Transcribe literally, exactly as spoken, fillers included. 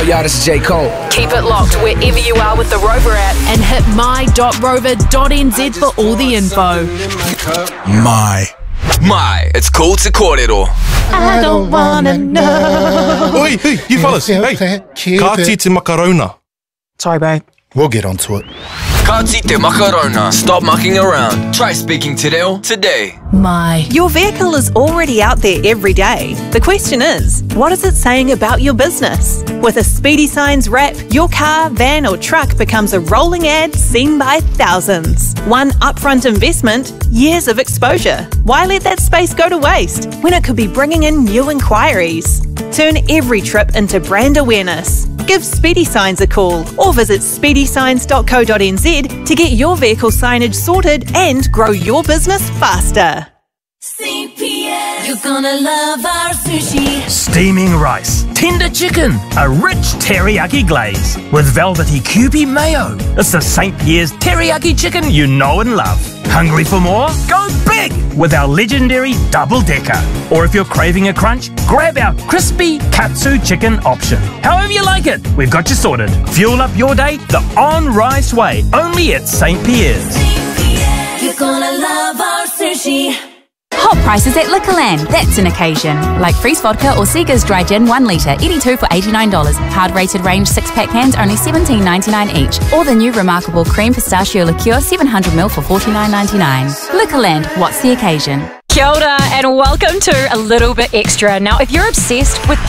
y'all, this is J. Cole. Keep it locked wherever you are with the Rover app and hit my dot rover dot n z for all the info. My. My, it's called Te Kōrero. I don't wanna know. Oi, hey, you fellas, hey, ka ti te makarona. Sorry, babe. We'll get onto it. Ka ti te makarona. Stop mucking around. Try speaking te reo today. My. Your vehicle is already out there every day. The question is, what is it saying about your business? With a Speedy Signs wrap, your car, van or truck becomes a rolling ad seen by thousands. One upfront investment, years of exposure. Why let that space go to waste when it could be bringing in new inquiries? Turn every trip into brand awareness. Give Speedy Signs a call or visit speedy signs dot co dot n z to get your vehicle signage sorted and grow your business faster. Saint Pierre, you're gonna love our sushi. Steaming rice, tender chicken, a rich teriyaki glaze with velvety Kewpie mayo. It's the Saint Pierre's teriyaki chicken you know and love. Hungry for more? Go big with our legendary double decker. Or if you're craving a crunch, grab our crispy katsu chicken option. However you like it, we've got you sorted. Fuel up your day the on-rice way, only at Saint Pierre's. Saint Pierre, you're gonna love our sushi. Hot prices at Liquorland, that's an occasion. Like Freeze Vodka or Seeger's Dry Gin one litre, eighty-two for eighty-nine dollars. Hard Rated Range six pack cans, only seventeen ninety-nine each. Or the new Remarkable Cream Pistachio Liqueur seven hundred milliliters for forty-nine ninety-nine. Liquorland, what's the occasion? Kia ora and welcome to A Little Bit Extra. Now, if you're obsessed with